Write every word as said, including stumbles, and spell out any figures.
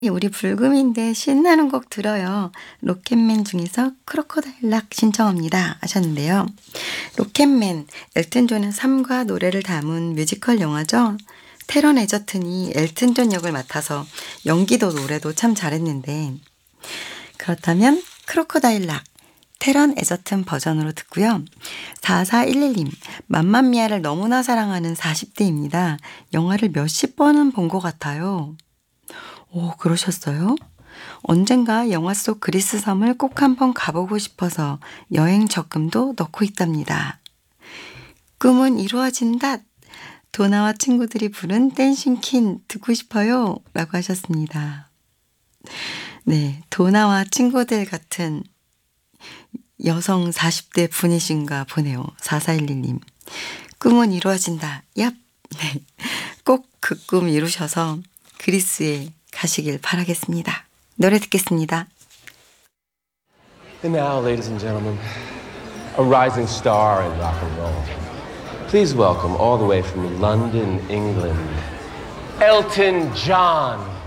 우리 불금인데 신나는 곡 들어요. 로켓맨 중에서 크로커다일 락 신청합니다 하셨는데요. 로켓맨, 엘튼 존의 삶과 노래를 담은 뮤지컬 영화죠. 테런 에저튼이 엘튼 존 역을 맡아서 연기도 노래도 참 잘했는데, 그렇다면 크로커다일 락 테런 에저튼 버전으로 듣고요. 사사일일 님, 맘마미아를 너무나 사랑하는 사십 대입니다. 영화를 몇십 번은 본 것 같아요. 오, 그러셨어요? 언젠가 영화 속 그리스 섬을 꼭 한번 가보고 싶어서 여행 적금도 넣고 있답니다. 꿈은 이루어진다. 도나와 친구들이 부른 댄싱 퀸 듣고 싶어요 라고 하셨습니다. 네, 도나와 친구들 같은 여성 사십 대 분이신가 보네요. 사사일일 님. 꿈은 이루어진다. 얍. 네, 꼭 그 꿈 이루셔서 그리스에 가시길 바라겠습니다. 노래 듣겠습니다. And now, ladies and gentlemen, a rising star in rock and roll. Please welcome all the way from London, England, Elton John.